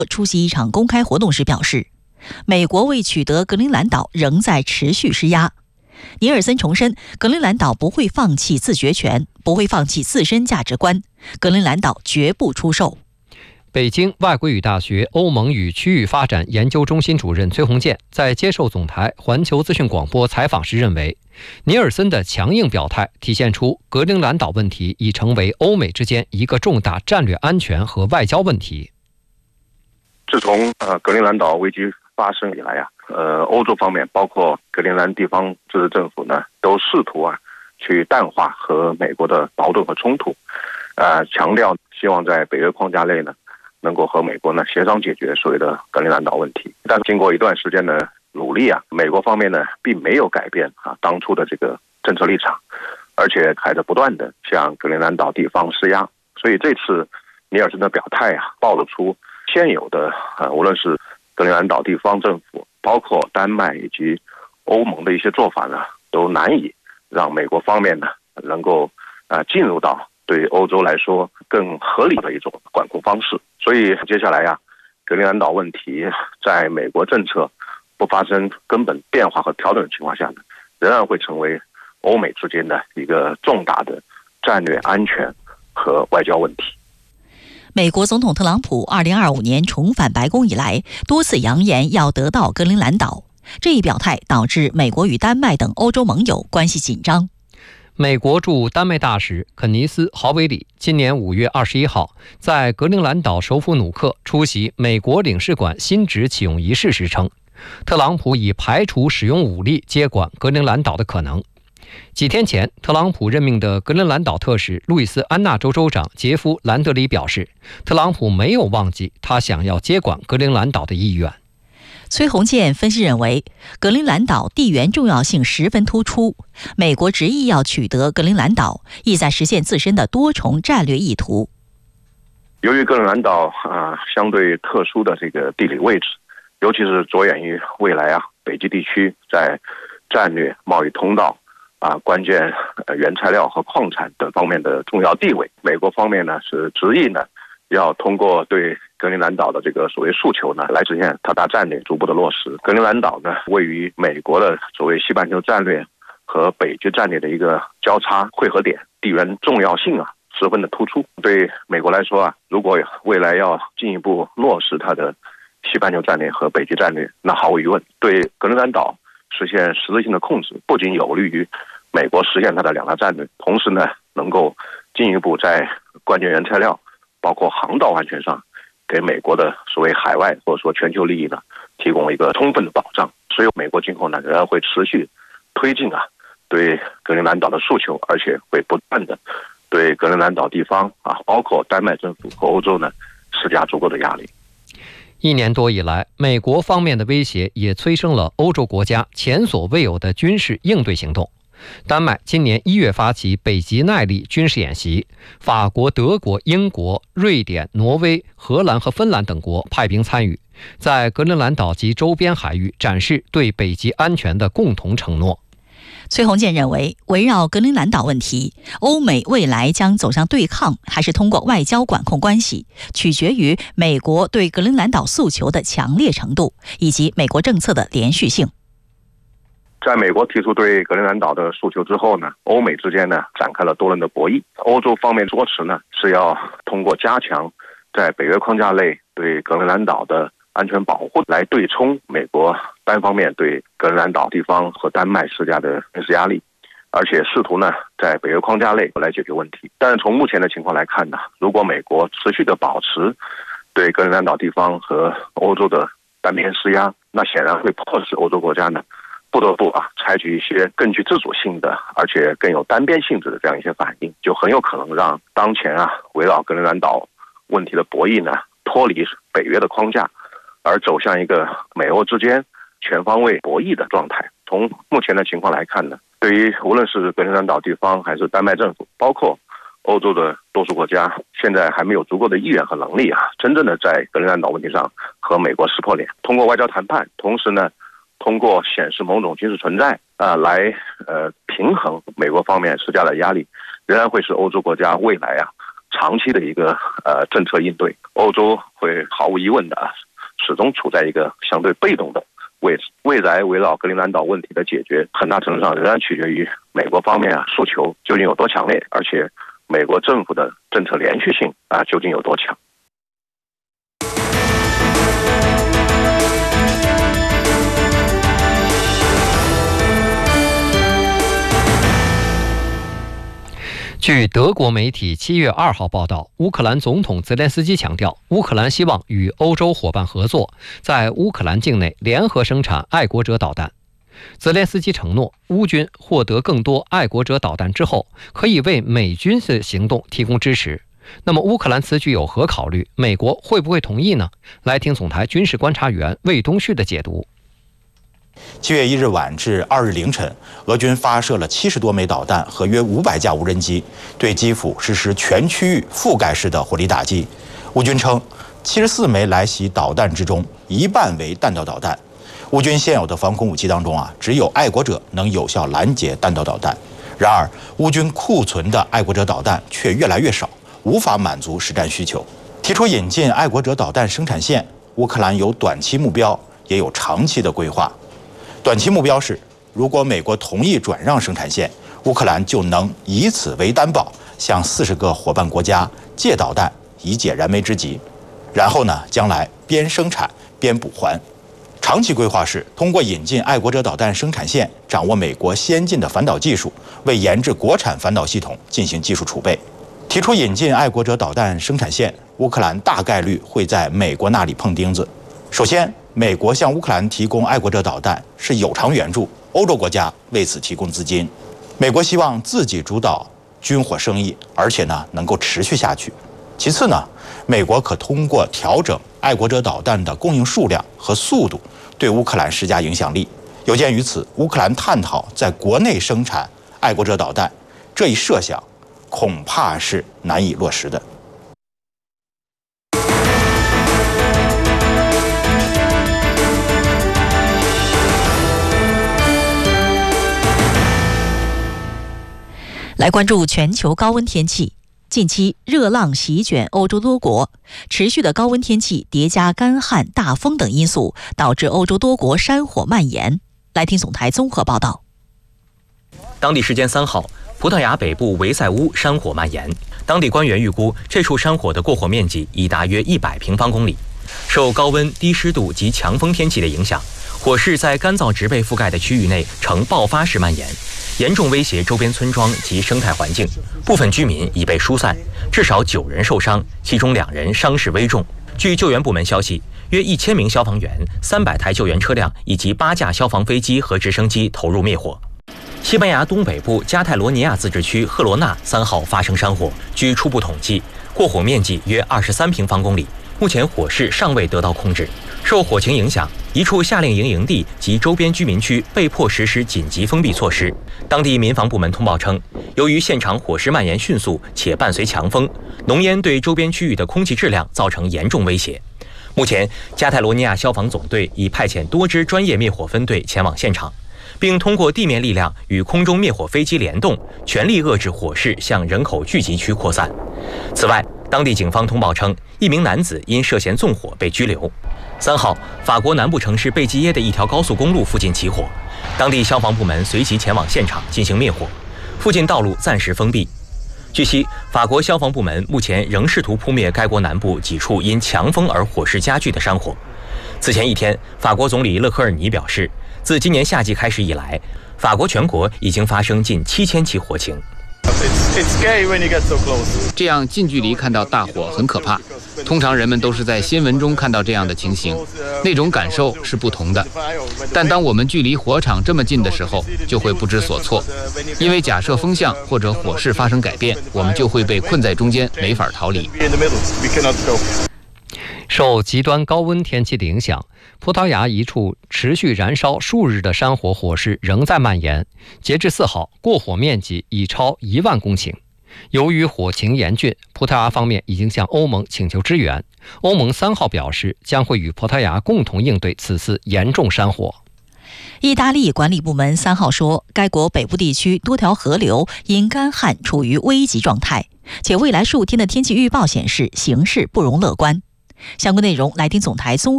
出席一场公开活动时表示，美国为取得格陵兰岛仍在持续施压。尼尔森重申，格陵兰岛不会放弃自决权，不会放弃自身价值观，格陵兰岛绝不出售。 北京外国语大学欧盟与区域发展研究中心主任崔洪建在接受总台环球资讯广播采访时认为，尼尔森的强硬表态体现出格陵兰岛问题已成为欧美之间一个重大战略安全和外交问题。 自从格陵兰岛危机发生以来欧洲方面包括格陵兰地方自治政府呢，都试图去淡化和美国的矛盾和冲突，强调希望在北约框架内呢，能够和美国呢协商解决所谓的格陵兰岛问题。但经过一段时间的努力美国方面呢并没有改变当初的这个政策立场，而且还在不断的向格陵兰岛地方施压。所以这次尼尔森的表态暴露出现有的无论是格陵兰岛地方政府，包括丹麦以及欧盟的一些做法呢，都难以让美国方面呢能够进入到对欧洲来说更合理的一种管控方式。所以接下来格陵兰岛问题在美国政策不发生根本变化和调整的情况下呢，仍然会成为欧美之间的一个重大的战略安全和外交问题。 美国总统特朗普2025年重返白宫以来，多次扬言要得到格陵兰岛。这一表态导致美国与丹麦等欧洲盟友关系紧张。 美国驻丹麦大使肯尼斯·豪维里今年5月21号在格陵兰岛首府努克出席美国领事馆新址启用仪式时称，特朗普已排除使用武力接管格陵兰岛的可能。几天前，特朗普任命的格陵兰岛特使路易斯安那州州长杰夫·兰德里表示，特朗普没有忘记他想要接管格陵兰岛的意愿。 崔洪建分析认为，格陵兰岛地缘重要性十分突出，美国执意要取得格陵兰岛，意在实现自身的多重战略意图。 由于格陵兰岛相对特殊的这个地理位置，尤其是着眼于未来北极地区在战略贸易通道关键原材料和矿产等方面的重要地位，美国方面呢是执意呢要通过对格陵兰岛的这个所谓诉求呢，来实现它大战略逐步的落实。格陵兰岛呢位于美国的所谓西半球战略和北极战略的一个交叉汇合点，地缘重要性十分的突出。对美国来说如果未来要进一步落实它的西半球战略和北极战略，那毫无疑问对格陵兰岛实现实质性的控制，不仅有利于美国实现它的两大战略，同时呢能够进一步在关键原材料包括航道安全上给美国的所谓海外或者说全球利益呢提供一个充分的保障。所以美国今后呢仍然会持续推进对格陵兰岛的诉求，而且会不断的对格陵兰岛地方包括丹麦政府和欧洲呢施加足够的压力。 1年多以来，美国方面的威胁也催生了欧洲国家前所未有的军事应对行动。丹麦今年1月发起北极耐力军事演习，法国、德国、英国、瑞典、挪威、荷兰和芬兰等国派兵参与，在格陵兰岛及周边海域展示对北极安全的共同承诺。 崔洪建认为，围绕格陵兰岛问题，欧美未来将走向对抗，还是通过外交管控关系，取决于美国对格陵兰岛诉求的强烈程度，以及美国政策的连续性。 在美国提出对格陵兰岛的诉求之后呢，欧美之间呢展开了多轮的博弈。欧洲方面说辞呢是要通过加强在北约框架内对格陵兰岛的安全保护，来对冲美国单方面对格陵兰岛地方和丹麦施加的军事压力，而且试图呢在北约框架内来解决问题。但是从目前的情况来看呢，如果美国持续的保持对格陵兰岛地方和欧洲的单边施压，那显然会迫使欧洲国家呢不得不采取一些更具自主性的而且更有单边性质的这样一些反应，就很有可能让当前围绕格陵兰岛问题的博弈呢脱离北约的框架，而走向一个美欧之间全方位博弈的状态。从目前的情况来看呢，对于无论是格陵兰岛地方还是丹麦政府，包括欧洲的多数国家，现在还没有足够的意愿和能力真正的在格陵兰岛问题上和美国撕破脸。通过外交谈判，同时呢通过显示某种军事存在来平衡美国方面施加的压力，仍然会是欧洲国家未来长期的一个政策应对。欧洲会毫无疑问的始终处在一个相对被动的位置。未来围绕格陵兰岛问题的解决，很大程度上仍然取决于美国方面诉求究竟有多强烈，而且美国政府的政策连续性究竟有多强。 据德国媒体7月2号报道，乌克兰总统泽连斯基强调，乌克兰希望与欧洲伙伴合作，在乌克兰境内联合生产爱国者导弹。泽连斯基承诺，乌军获得更多爱国者导弹之后，可以为美军的行动提供支持。那么乌克兰此举有何考虑？美国会不会同意呢？来听总台军事观察员魏东旭的解读。 7月1日晚至2日凌晨，俄军发射了70多枚导弹和约500架无人机，对基辅实施全区域覆盖式的火力打击。乌军称，74枚来袭导弹之中，1半为弹道导弹。乌军现有的防空武器当中只有爱国者能有效拦截弹道导弹。然而，乌军库存的爱国者导弹却越来越少，无法满足实战需求。提出引进爱国者导弹生产线，乌克兰有短期目标，也有长期的规划。短期目标是，如果美国同意转让生产线，乌克兰就能以此为担保，向40个伙伴国家借导弹，以解燃眉之急。然后呢，将来边生产边补还。长期规划是通过引进爱国者导弹生产线，掌握美国先进的反导技术，为研制国产反导系统进行技术储备。提出引进爱国者导弹生产线，乌克兰大概率会在美国那里碰钉子。首先，美国向乌克兰提供爱国者导弹是有偿援助，欧洲国家为此提供资金。美国希望自己主导军火生意，而且呢能够持续下去。其次呢，美国可通过调整爱国者导弹的供应数量和速度，对乌克兰施加影响力。有鉴于此，乌克兰探讨在国内生产爱国者导弹这一设想，恐怕是难以落实的。 来关注全球高温天气。近期热浪席卷欧洲多国，持续的高温天气叠加干旱、大风等因素，导致欧洲多国山火蔓延。来听总台综合报道。 当地时间3号，葡萄牙北部维塞乌山火蔓延，当地官员预估这处山火的过火面积已达约100平方公里。受高温、低湿度及强风天气的影响，火势在干燥植被覆盖的区域内呈爆发式蔓延，严重威胁周边村庄及生态环境，部分居民已被疏散，至少9人受伤，其中2人伤势危重。据救援部门消息，约1000名消防员、300台救援车辆以及8架消防飞机和直升机投入灭火。西班牙东北部加泰罗尼亚自治区赫罗纳3号发生山火，据初步统计，过火面积约23平方公里。目前火势尚未得到控制。受火情影响，一处夏令营营地及周边居民区被迫实施紧急封闭措施。当地民防部门通报称，由于现场火势蔓延迅速且伴随强风，浓烟对周边区域的空气质量造成严重威胁。目前，加泰罗尼亚消防总队已派遣多支专业灭火分队前往现场，并通过地面力量与空中灭火飞机联动，全力遏制火势向人口聚集区扩散。此外，当地警方通报称，一名男子因涉嫌纵火被拘留。3号，法国南部城市贝基耶的一条高速公路附近起火，当地消防部门随即前往现场进行灭火，附近道路暂时封闭。据悉，法国消防部门目前仍试图扑灭该国南部几处因强风而火势加剧的山火。此前一天，法国总理勒科尔尼表示，自今年夏季开始以来，法国全国已经发生近7000起火情。 这样近距离看到大火很可怕，通常人们都是在新闻中看到这样的情形，那种感受是不同的。但当我们距离火场这么近的时候，就会不知所措，因为假设风向或者火势发生改变，我们就会被困在中间，没法逃离。 受极端高温天气的影响，葡萄牙一处持续燃烧数日的山火火势仍在蔓延，截至4号，过火面积已超1万公顷。由于火情严峻，葡萄牙方面已经向欧盟请求支援。欧盟3号表示，将会与葡萄牙共同应对此次严重山火。 意大利管理部门3号说，该国北部地区多条河流因干旱处于危急状态， 且未来数天的天气预报显示形势不容乐观。相关内容，来听总台综合